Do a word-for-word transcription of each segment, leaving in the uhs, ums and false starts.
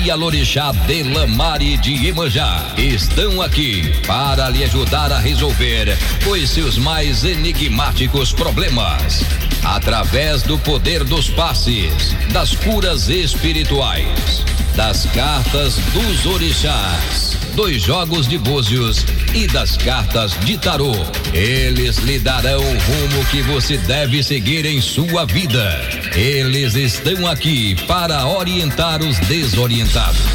E a Lorixá Delamare de Iemanjá estão aqui para lhe ajudar a resolver os seus mais enigmáticos problemas, através do poder dos passes, das curas espirituais, das cartas dos orixás, dos jogos de búzios e das cartas de tarô. Eles lhe darão o rumo que você deve seguir em sua vida. Eles estão aqui para orientar os desorientados.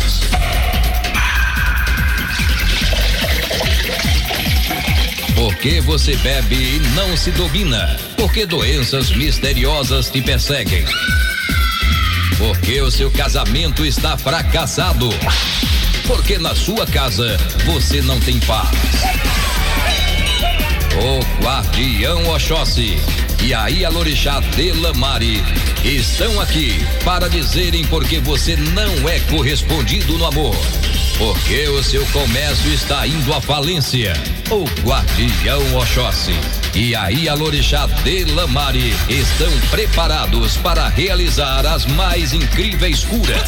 Porque você bebe e não se domina? Porque doenças misteriosas te perseguem? Porque o seu casamento está fracassado? Porque na sua casa você não tem paz? O Guardião Oxóssi e a Ialorixá Delamare estão aqui para dizerem porque você não é correspondido no amor, porque o seu comércio está indo à falência. O Guardião Oxóssi e a Ialorixá Delamare estão preparados para realizar as mais incríveis curas.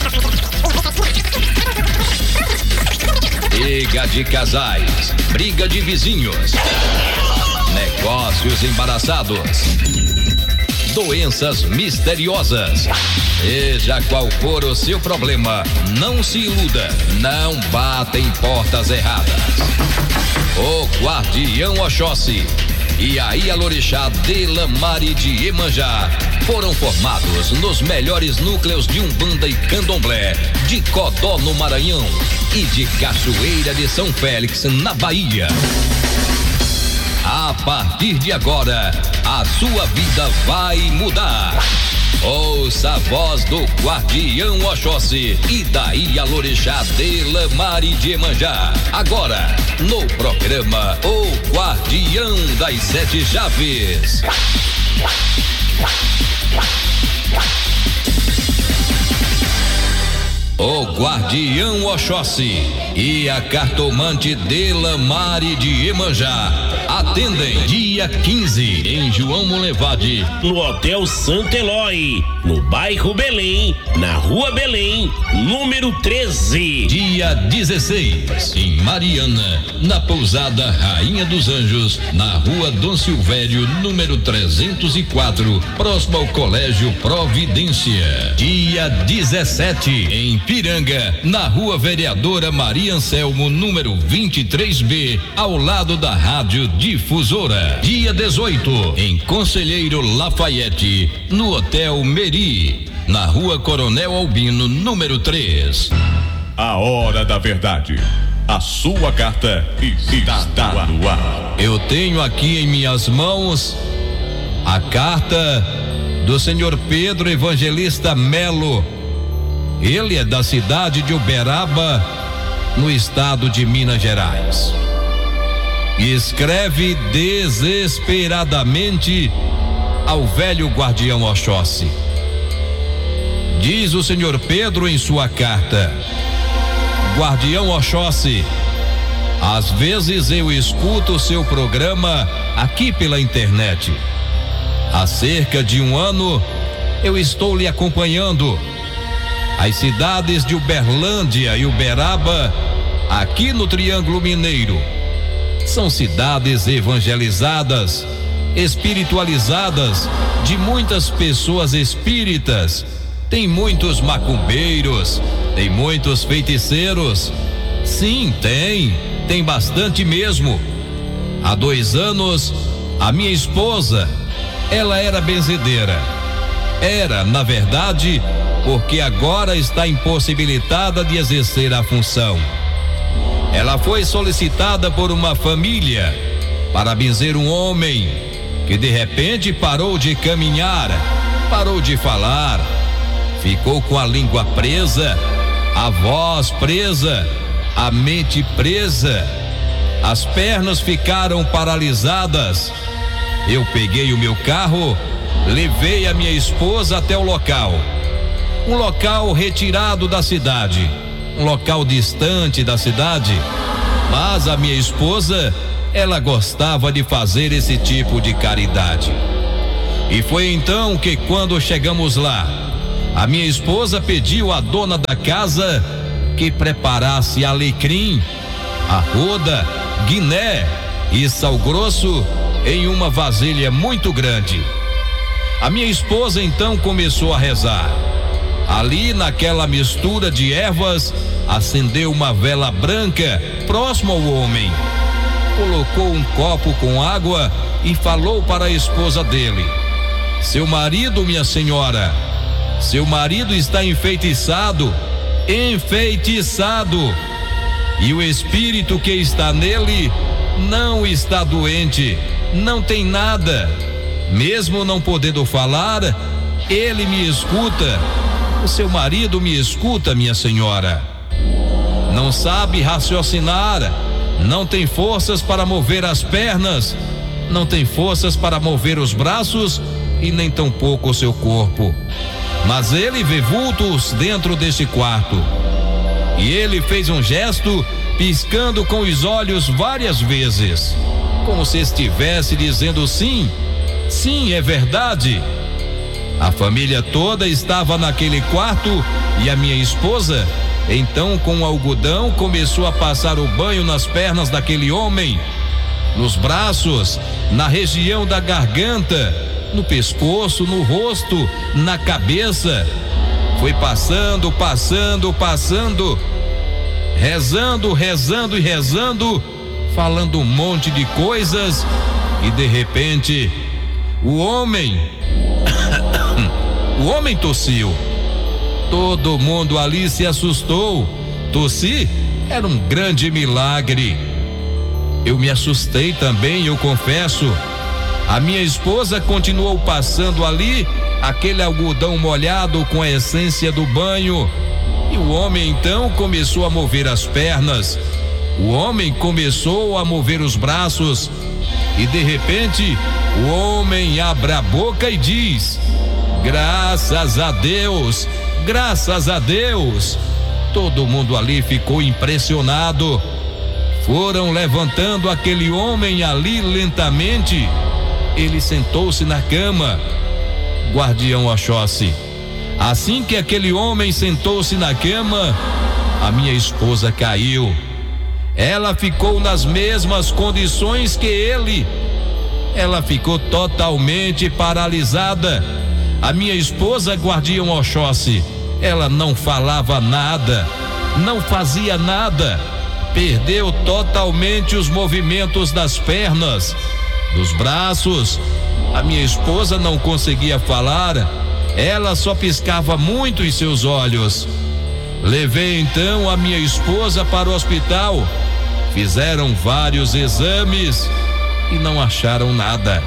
Briga de casais, briga de vizinhos, negócios embaraçados, doenças misteriosas. Seja qual for o seu problema, não se iluda, não bata em portas erradas. O Guardião Oxóssi e a Ialorixá Delamare de Iemanjá foram formados nos melhores núcleos de Umbanda e Candomblé de Codó, no Maranhão, e de Cachoeira de São Félix, na Bahia. A partir de agora, a sua vida vai mudar. Ouça a voz do Guardião Oxóssi e da Ialorixá Delamare de Iemanjá, agora no programa O Guardião das Sete Chaves. O Guardião Oxóssi e a cartomante Delamare de Iemanjá atendem dia quinze em João Molevade, no Hotel Santo Eloy, no bairro Belém, na Rua Belém, número treze. Dia dezesseis em Mariana, na pousada Rainha dos Anjos, na Rua Dom Silvério, número trezentos e quatro, próximo ao Colégio Providência. Dia dezessete em Piranga, na Rua Vereadora Maria Anselmo, número vinte e três B, ao lado da Rádio Difusora. Dia dezoito em Conselheiro Lafayette, no Hotel Meri, na Rua Coronel Albino, número três. A hora da verdade. A sua carta está, está no ar. Eu tenho aqui em minhas mãos a carta do senhor Pedro Evangelista Melo. Ele é da cidade de Uberaba, no estado de Minas Gerais. E escreve desesperadamente ao velho Guardião Oxóssi. Diz o senhor Pedro em sua carta: Guardião Oxóssi, às vezes eu escuto o seu programa aqui pela internet. Há cerca de um ano eu estou lhe acompanhando. As cidades de Uberlândia e Uberaba, aqui no Triângulo Mineiro, são cidades evangelizadas, espiritualizadas, de muitas pessoas espíritas. Tem muitos macumbeiros, tem muitos feiticeiros. Sim, tem, tem bastante mesmo. Há dois anos, a minha esposa, ela era benzedeira. Era, na verdade, porque agora está impossibilitada de exercer a função. Ela foi solicitada por uma família para benzer um homem que de repente parou de caminhar, parou de falar, ficou com a língua presa, a voz presa, a mente presa, as pernas ficaram paralisadas. Eu peguei o meu carro, levei a minha esposa até o local. Um local retirado da cidade, um local distante da cidade, mas a minha esposa, ela gostava de fazer esse tipo de caridade. E foi então que, quando chegamos lá, a minha esposa pediu à dona da casa que preparasse alecrim, arroda, guiné e sal grosso em uma vasilha muito grande. A minha esposa então começou a rezar. Ali naquela mistura de ervas, acendeu uma vela branca próximo ao homem. Colocou um copo com água e falou para a esposa dele: seu marido, minha senhora, seu marido está enfeitiçado, enfeitiçado, e o espírito que está nele não está doente, não tem nada. Mesmo não podendo falar, ele me escuta. O seu marido me escuta, minha senhora. Não sabe raciocinar, não tem forças para mover as pernas, não tem forças para mover os braços e nem tampouco o seu corpo. Mas ele vê vultos dentro deste quarto. E ele fez um gesto, piscando com os olhos várias vezes, como se estivesse dizendo sim, sim, é verdade. A família toda estava naquele quarto e a minha esposa, então, com o algodão, começou a passar o banho nas pernas daquele homem, nos braços, na região da garganta, no pescoço, no rosto, na cabeça. Foi passando, passando, passando, rezando, rezando e rezando, falando um monte de coisas, e de repente, o homem, o homem tossiu. Todo mundo ali se assustou. Tossir era um grande milagre. Eu me assustei também, eu confesso. A minha esposa continuou passando ali aquele algodão molhado com a essência do banho, e o homem então começou a mover as pernas. O homem começou a mover os braços, e de repente o homem abre a boca e diz: graças a Deus, graças a Deus. Todo mundo ali ficou impressionado. Foram levantando aquele homem ali lentamente. Ele sentou-se na cama. Guardião Oxóssi, assim que aquele homem sentou-se na cama, a minha esposa caiu. Ela ficou nas mesmas condições que ele. Ela ficou totalmente paralisada. A minha esposa, Guardião Oxóssi, ela não falava nada, não fazia nada, perdeu totalmente os movimentos das pernas, dos braços. A minha esposa não conseguia falar, ela só piscava muito em seus olhos. Levei então a minha esposa para o hospital. Fizeram vários exames e não acharam nada.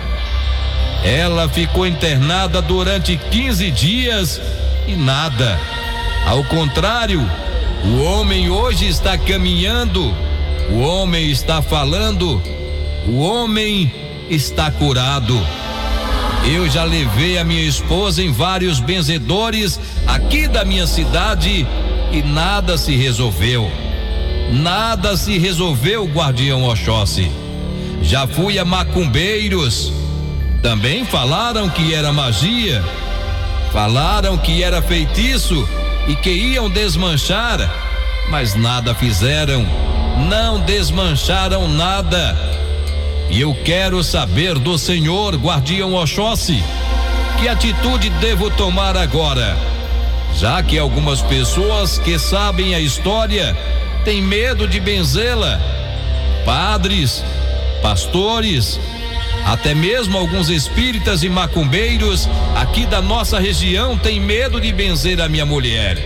Ela ficou internada durante quinze dias e nada. Ao contrário, o homem hoje está caminhando, o homem está falando, o homem está curado. Eu já levei a minha esposa em vários benzedores aqui da minha cidade e nada se resolveu. Nada se resolveu, Guardião Oxóssi. Já fui a macumbeiros, também falaram que era magia, falaram que era feitiço e que iam desmanchar, mas nada fizeram, não desmancharam nada. E eu quero saber do senhor, Guardião Oxóssi, que atitude devo tomar agora, já que algumas pessoas que sabem a história têm medo de benzê-la. Padres, pastores, até mesmo alguns espíritas e macumbeiros aqui da nossa região têm medo de benzer a minha mulher.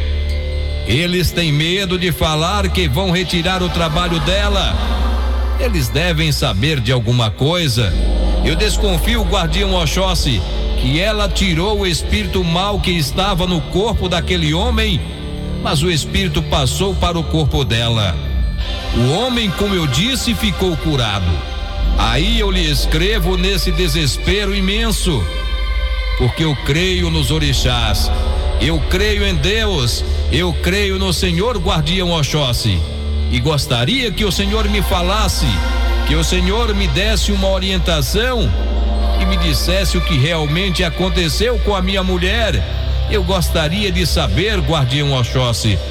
Eles têm medo de falar que vão retirar o trabalho dela. Eles devem saber de alguma coisa. Eu desconfio, Guardião Oxóssi, que ela tirou o espírito mau que estava no corpo daquele homem, mas o espírito passou para o corpo dela. O homem, como eu disse, ficou curado. Aí eu lhe escrevo nesse desespero imenso, porque eu creio nos orixás, eu creio em Deus, eu creio no Senhor, Guardião Oxóssi, e gostaria que o Senhor me falasse, que o Senhor me desse uma orientação e me dissesse o que realmente aconteceu com a minha mulher, Eu gostaria de saber, Guardião Oxóssi,